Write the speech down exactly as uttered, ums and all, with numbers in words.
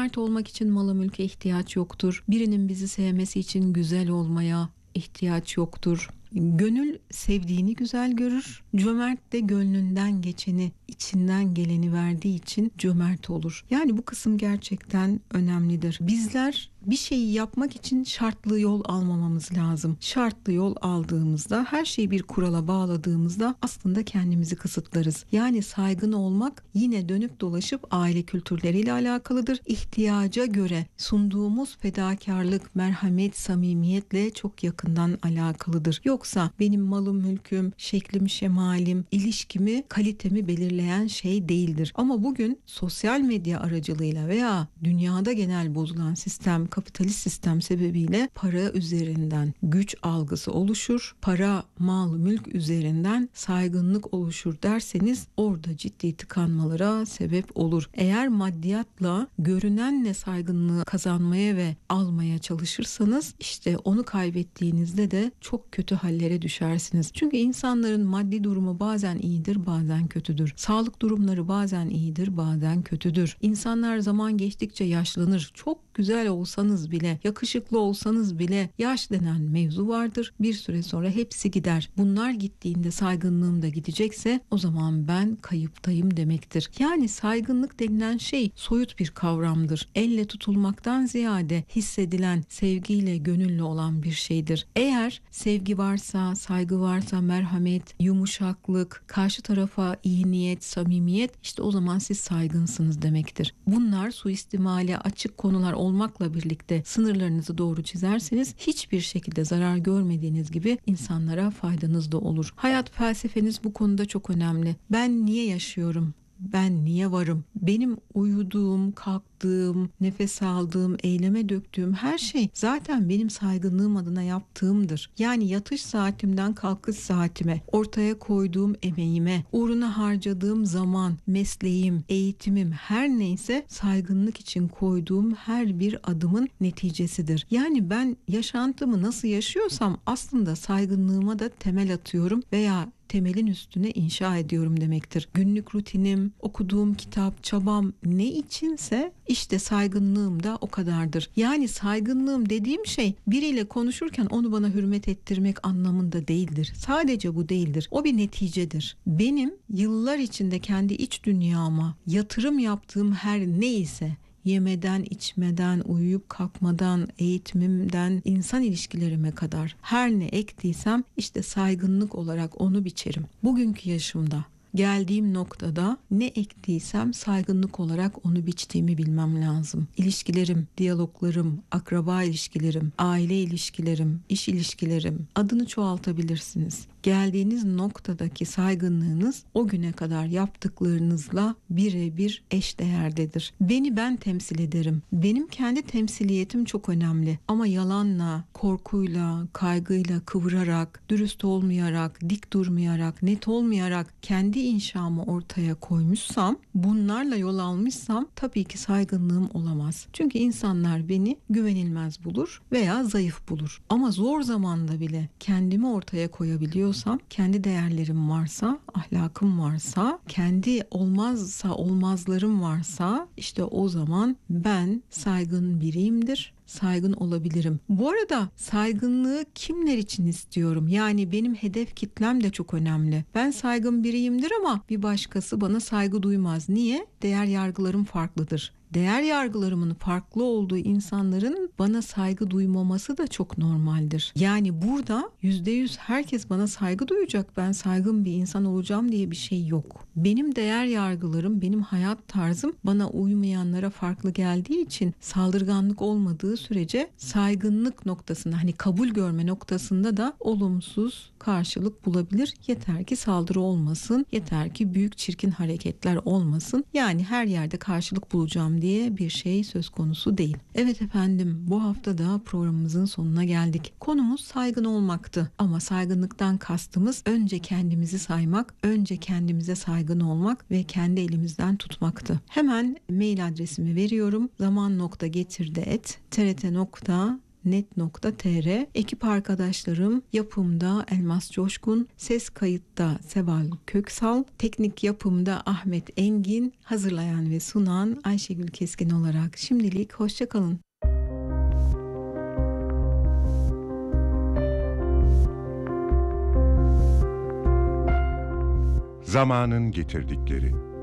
Cömert olmak için mala mülke ihtiyaç yoktur. Birinin bizi sevmesi için güzel olmaya ihtiyaç yoktur. Gönül sevdiğini güzel görür. Cömert de gönlünden geçeni, içinden geleni verdiği için cömert olur. Yani bu kısım gerçekten önemlidir. Bizler bir şeyi yapmak için şartlı yol almamamız lazım. Şartlı yol aldığımızda, her şeyi bir kurala bağladığımızda aslında kendimizi kısıtlarız. Yani saygın olmak yine dönüp dolaşıp aile kültürleriyle alakalıdır. İhtiyaca göre sunduğumuz fedakarlık, merhamet, samimiyetle çok yakından alakalıdır. Yoksa benim malım, mülküm, şeklim, şemalim, ilişkimi, kalitemi belirleyen şey değildir. Ama bugün sosyal medya aracılığıyla veya dünyada genel bozulan sistem, kapitalist sistem sebebiyle para üzerinden güç algısı oluşur. Para, mal, mülk üzerinden saygınlık oluşur derseniz orada ciddi tıkanmalara sebep olur. Eğer maddiyatla, görünenle saygınlığı kazanmaya ve almaya çalışırsanız işte onu kaybettiğinizde de çok kötü hallere düşersiniz. Çünkü insanların maddi durumu bazen iyidir, bazen kötüdür. Sağlık durumları bazen iyidir, bazen kötüdür. İnsanlar zaman geçtikçe yaşlanır. Çok güzel olsanız bile, yakışıklı olsanız bile yaş denen mevzu vardır. Bir süre sonra hepsi gider. Bunlar gittiğinde saygınlığım da gidecekse o zaman ben kayıptayım demektir. Yani saygınlık denilen şey soyut bir kavramdır. Elle tutulmaktan ziyade hissedilen, sevgiyle, gönülle olan bir şeydir. Eğer sevgi varsa, saygı varsa, merhamet, yumuşaklık, karşı tarafa iyi niyet, samimiyet, işte o zaman siz saygınsınız demektir. Bunlar suistimale açık konular olmakla birlikte sınırlarınızı doğru çizerseniz hiçbir şekilde zarar görmediğiniz gibi insanlara faydanız da olur. Hayat felsefeniz bu konuda çok önemli. Ben niye yaşıyorum? Ben niye varım? Benim uyuduğum, kalktığım, nefes aldığım, eyleme döktüğüm her şey zaten benim saygınlığım adına yaptığımdır. Yani yatış saatimden kalkış saatime, ortaya koyduğum emeğime, uğruna harcadığım zaman, mesleğim, eğitimim her neyse saygınlık için koyduğum her bir adımın neticesidir. Yani ben yaşantımı nasıl yaşıyorsam aslında saygınlığıma da temel atıyorum veya temelin üstüne inşa ediyorum demektir. Günlük rutinim, okuduğum kitap, çabam ne içinse işte saygınlığım da o kadardır. Yani saygınlığım dediğim şey biriyle konuşurken onu bana hürmet ettirmek anlamında değildir. Sadece bu değildir. O bir neticedir. Benim yıllar içinde kendi iç dünyama yatırım yaptığım her neyse, yemeden, içmeden, uyuyup kalkmadan, eğitimimden, insan ilişkilerime kadar her ne ektiysem işte saygınlık olarak onu biçerim. Bugünkü yaşımda, geldiğim noktada ne ektiysem saygınlık olarak onu biçtiğimi bilmem lazım. İlişkilerim, diyaloglarım, akraba ilişkilerim, aile ilişkilerim, iş ilişkilerim, adını çoğaltabilirsiniz. Geldiğiniz noktadaki saygınlığınız o güne kadar yaptıklarınızla birebir eşdeğerdedir. Beni ben temsil ederim. Benim kendi temsiliyetim çok önemli. Ama yalanla, korkuyla, kaygıyla kıvırarak, dürüst olmayarak, dik durmayarak, net olmayarak kendi inşamı ortaya koymuşsam, bunlarla yol almışsam tabii ki saygınlığım olamaz. Çünkü insanlar beni güvenilmez bulur veya zayıf bulur. Ama zor zamanda bile kendimi ortaya koyabiliyorsam, kendi değerlerim varsa, ahlakım varsa, kendi olmazsa olmazlarım varsa işte o zaman ben saygın biriyimdir. Saygın olabilirim. Bu arada saygınlığı kimler için istiyorum? Yani benim hedef kitlem de çok önemli. Ben saygın biriyimdir ama bir başkası bana saygı duymaz. Niye? Değer yargılarım farklıdır. Değer yargılarımın farklı olduğu insanların bana saygı duymaması da çok normaldir. Yani burada yüzde yüz herkes bana saygı duyacak, ben saygın bir insan olacağım diye bir şey yok. Benim değer yargılarım, benim hayat tarzım bana uymayanlara farklı geldiği için saldırganlık olmadığı sürece saygınlık noktasında, hani kabul görme noktasında da olumsuz karşılık bulabilir. Yeter ki saldırı olmasın, yeter ki büyük çirkin hareketler olmasın. Yani her yerde karşılık bulacağım diye bir şey söz konusu değil. Evet efendim, bu hafta da programımızın sonuna geldik. Konumuz saygın olmaktı. Ama saygınlıktan kastımız önce kendimizi saymak, önce kendimize saygın olmak ve kendi elimizden tutmaktı. Hemen mail adresimi veriyorum. zaman nokta getirdi et trt nokta net nokta tr. Ekip arkadaşlarım yapımda Elmas Coşkun, ses kayıtta Seval Köksal, teknik yapımda Ahmet Engin, hazırlayan ve sunan Ayşegül Keskin olarak şimdilik hoşça kalın. Zamanın getirdikleri.